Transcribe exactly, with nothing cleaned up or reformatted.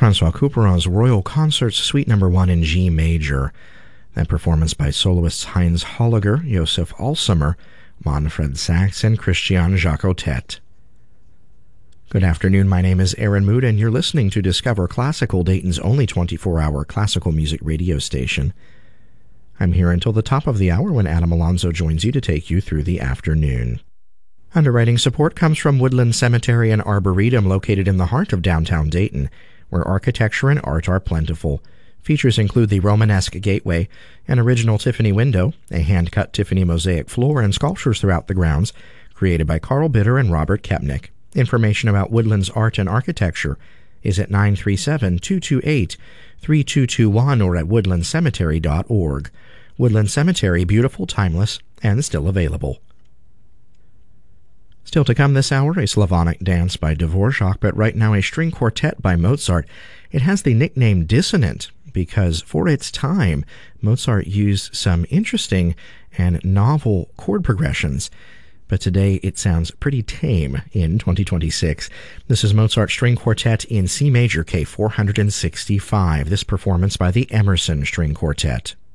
Francois Couperin's Royal Concerts Suite Number one in G major. That performance by soloists Heinz Holliger, Josef Alsamer, Manfred Sachs, and Christian Jacotet. Good afternoon, my name is Aaron Mood, and you're listening to Discover Classical, Dayton's only twenty-four hour classical music radio station. I'm here until the top of the hour when Adam Alonso joins you to take you through the afternoon. Underwriting support comes from Woodland Cemetery and Arboretum, located in the heart of downtown Dayton, where architecture and art are plentiful. Features include the Romanesque gateway, an original Tiffany window, a hand-cut Tiffany mosaic floor, and sculptures throughout the grounds, created by Carl Bitter and Robert Kepnick. Information about Woodland's art and architecture is at nine three seven, two two eight, three two two one or at woodland cemetery dot org. Woodland Cemetery, beautiful, timeless, and still available. Still to come this hour, a Slavonic dance by Dvorak, but right now a string quartet by Mozart. It has the nickname Dissonant because for its time, Mozart used some interesting and novel chord progressions. But today it sounds pretty tame in twenty twenty-six. This is Mozart String Quartet in C major, K four sixty-five. This performance by the Emerson String Quartet.